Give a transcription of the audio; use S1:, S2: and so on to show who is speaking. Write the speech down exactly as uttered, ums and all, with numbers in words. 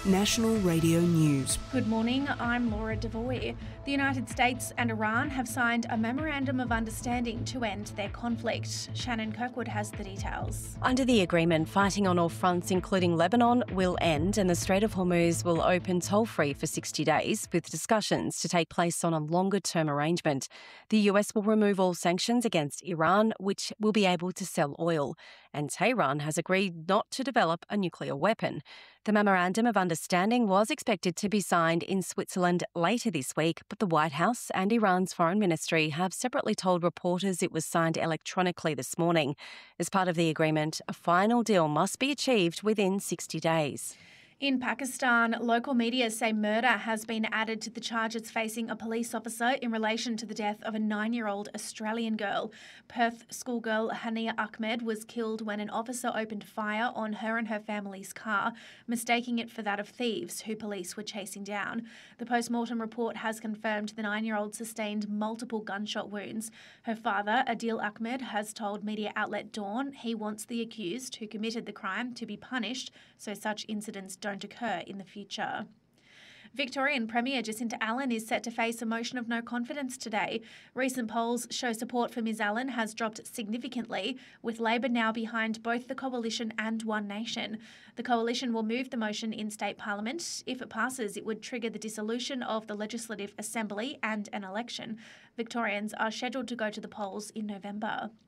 S1: National Radio News.
S2: Good morning, I'm Laura Devoy. The United States and Iran have signed a memorandum of understanding to end their conflict. Shannon Kirkwood has the details.
S3: Under the agreement, fighting on all fronts, including Lebanon, will end and the Strait of Hormuz will open toll-free for sixty days, with discussions to take place on a longer-term arrangement. The U S will remove all sanctions against Iran, which will be able to sell oil, and Tehran has agreed not to develop a nuclear weapon. The memorandum of understanding was expected to be signed in Switzerland later this week, but the White House and Iran's foreign ministry have separately told reporters it was signed electronically this morning. As part of the agreement, a final deal must be achieved within sixty days.
S2: In Pakistan, local media say murder has been added to the charges facing a police officer in relation to the death of a nine-year-old Australian girl. Perth schoolgirl Hania Ahmed was killed when an officer opened fire on her and her family's car, mistaking it for that of thieves who police were chasing down. The post-mortem report has confirmed the nine-year-old sustained multiple gunshot wounds. Her father, Adil Ahmed, has told media outlet Dawn he wants the accused who committed the crime to be punished so such incidents don't occur in the future. Victorian Premier Jacinta Allen is set to face a motion of no confidence today. Recent polls show support for Ms Allen has dropped significantly, with Labor now behind both the Coalition and One Nation. The Coalition will move the motion in State Parliament. If it passes, it would trigger the dissolution of the Legislative Assembly and an election. Victorians are scheduled to go to the polls in November.